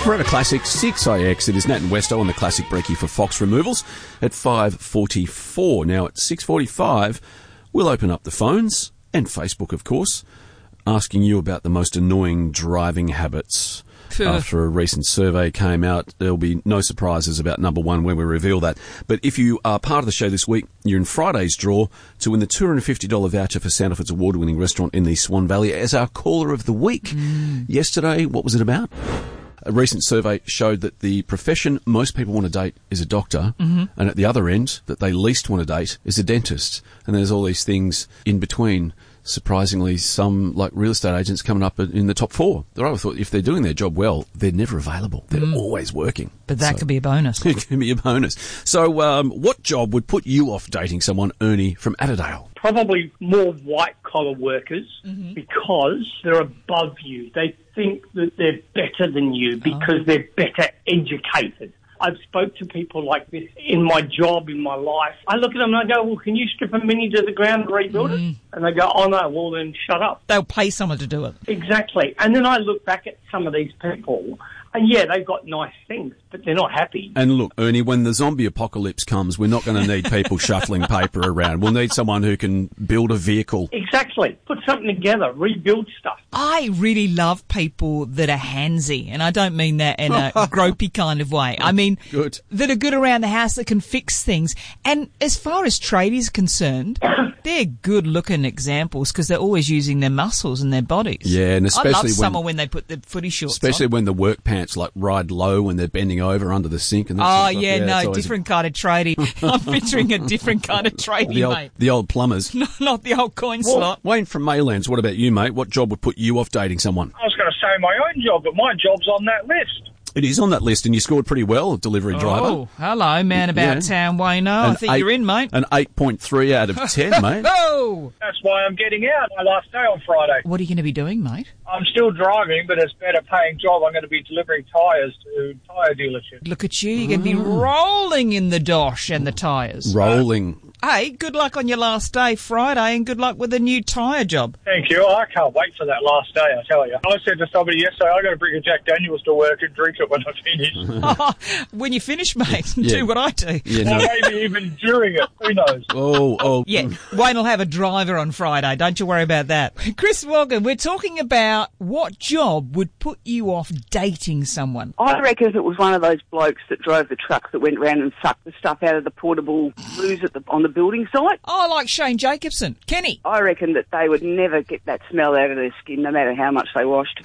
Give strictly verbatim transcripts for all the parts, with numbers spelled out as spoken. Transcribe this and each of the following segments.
We're at a classic six I X. It is Nat and Westo on the classic brekkie for Fox Removals at five forty-four. Now at six forty-five, we'll open up the phones and Facebook, of course, asking you about the most annoying driving habits. After a recent survey came out, there'll be no surprises about number one when we reveal that. But if you are part of the show this week, you're in Friday's draw to win the two hundred fifty dollars voucher for Sandifer's award-winning restaurant in the Swan Valley as our caller of the week. Mm. Yesterday, what was it about? A recent survey showed that the profession most people want to date is a doctor, mm-hmm. and at the other end, that they least want to date is a dentist. And there's all these things in between. Surprisingly, some, like real estate agents, coming up in the top four. I thought if they're doing their job well, they're never available. They're mm. always working. But that so, could be a bonus. It can be a bonus. So um, what job would put you off dating someone, Ernie from Atterdale? Probably more white-collar workers mm-hmm. because they're above you. They think that they're better than you because oh. they're better educated. I've spoke to people like this in my job, in my life. I look at them and I go, well, can you strip a mini to the ground and rebuild mm. it? And they go, oh, no, well, then shut up. They'll pay someone to do it. Exactly. And then I look back at some of these people, and, yeah, they've got nice things, but they're not happy. And look, Ernie, when the zombie apocalypse comes, we're not going to need people shuffling paper around. We'll need someone who can build a vehicle. Exactly. Put something together, rebuild stuff. I really love people that are handsy, and I don't mean that in a gropey kind of way. I mean good. that are good around the house, that can fix things. And as far as trade is concerned, they're good-looking examples because they're always using their muscles and their bodies. Yeah, and especially I love when, someone when they put the footy shorts especially on. when the work pants like ride low when they're bending over under the sink. And that oh, sort of yeah, yeah, no, different a... kind of tradie. I'm picturing a different kind of tradie, the old, mate. The old plumbers. No, not the old coin well, slot. Wayne from Maylands, what about you, mate? What job would put you off dating someone? I was going to say my own job, but my job's on that list. It is on that list, and you scored pretty well, delivery driver. Oh, hello, man about yeah. town, Wayno. I think eight, you're in, mate. An eight point three out of ten, mate. Oh! That's why I'm getting out. My last day on Friday. What are you going to be doing, mate? I'm still driving, but it's a better paying job. I'm going to be delivering tyres to tyre dealerships. Look at you. You're going to be rolling in the dosh and the tyres. Rolling. Hey, good luck on your last day, Friday, and good luck with the new tyre job. Thank you. I can't wait for that last day, I tell you. I said to somebody yesterday, I've got to bring a Jack Daniels to work and drink it when I finish. When you finish, mate, yeah. do what I do. Yeah, or no. maybe even during it. Who knows? Oh, oh. Yeah, Wayne will have a driver on Friday. Don't you worry about that. Chris Walken, we're talking about what job would put you off dating someone. I reckon if it was one of those blokes that drove the truck that went round and sucked the stuff out of the portable loos at the, on the building site. Oh, like Shane Jacobson. Kenny. I reckon that they would never get that smell out of their skin, no matter how much they washed.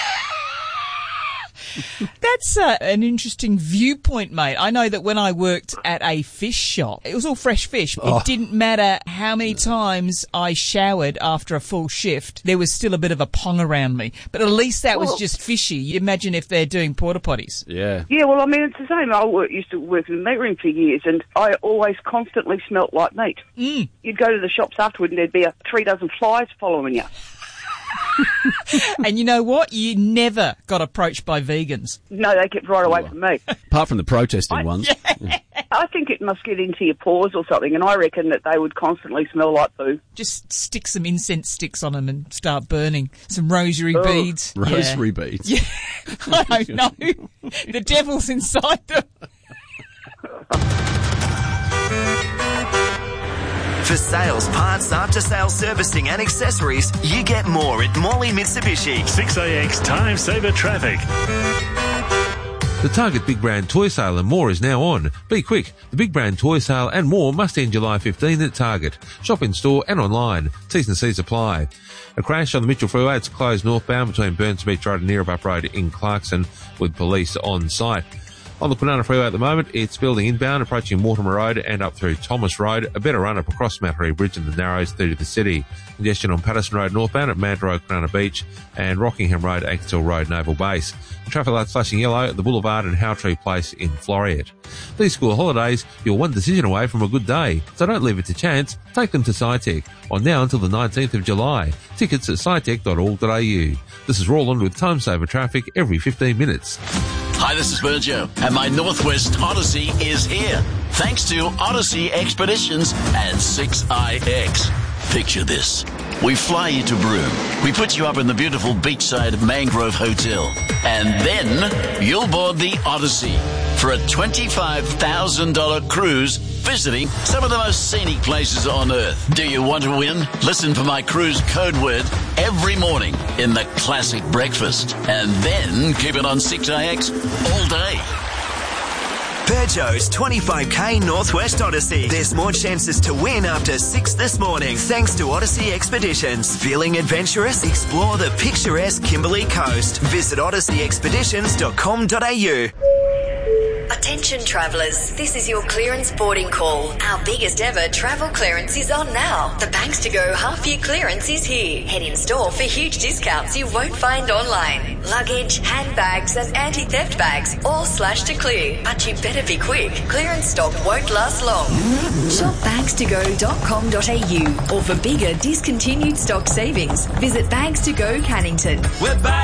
That's uh, an interesting viewpoint, mate. I know that when I worked at a fish shop, it was all fresh fish. Oh. It didn't matter how many times I showered after a full shift, there was still a bit of a pong around me. But at least that well, was just fishy. You imagine if they're doing porta potties. Yeah. Yeah, well, I mean, it's the same. I work, used to work in the meat room for years, and I always constantly smelt like meat. Mm. You'd go to the shops afterward, and there'd be a three dozen flies following you. And you know what? You never got approached by vegans. No, they kept right away oh. from me. Apart from the protesting I, ones. Yeah. I think it must get into your pores or something, and I reckon that they would constantly smell like poo. Just stick some incense sticks on them and start burning. Some rosary oh. beads. Rosary yeah. beads? Yeah. I don't know. The devil's inside them. For sales, parts, after-sales servicing and accessories, you get more at Morley Mitsubishi. six A X Time Saver Traffic. The Target Big Brand Toy Sale and more is now on. Be quick. The Big Brand Toy Sale and more must end July fifteenth at Target. Shop in store and online. T's and C's apply. A crash on the Mitchell Freeway. It's closed northbound between Burns Beach Road and Neerup Road in Clarkson with police on site. On the Kwinana Freeway at the moment, it's building inbound, approaching Mortimer Road and up through Thomas Road. A better run up across Mattery Bridge and the Narrows through to the city. Congestion on Patterson Road northbound at Mad Road, Kwinana Beach and Rockingham Road, Aikensville Road, Naval Base. The traffic lights flashing yellow at the Boulevard and Howtree Place in Floriat. These school holidays, you're one decision away from a good day, so don't leave it to chance. Take them to SciTech on now until the nineteenth of July. Tickets at scitech dot org dot a u. This is Roland with Time Saver Traffic every fifteen minutes. Hi, this is Virgil, and my Northwest Odyssey is here. Thanks to Odyssey Expeditions and six I X. Picture this. we fly you to Broome. We put you up in the beautiful beachside Mangrove Hotel. And then you'll board the Odyssey for a twenty-five thousand dollars cruise visiting some of the most scenic places on Earth. Do you want to win? Listen for my cruise code word every morning in the Classic Breakfast. And then keep it on six A X all day. Peugeot's twenty-five K Northwest Odyssey. There's more chances to win after six this morning thanks to Odyssey Expeditions. Feeling adventurous? Explore the picturesque Kimberley Coast. Visit odyssey expeditions dot com dot a u. Attention travellers, this is your clearance boarding call. Our biggest ever travel clearance is on now. The Banks to Go half year clearance is here. Head in store for huge discounts you won't find online. Luggage, handbags and anti-theft bags all slashed to clear. But you better be quick. Clearance stock won't last long. Shop banks to go dot com dot a u or for bigger discontinued stock savings, visit Banks to Go Cannington. We're back.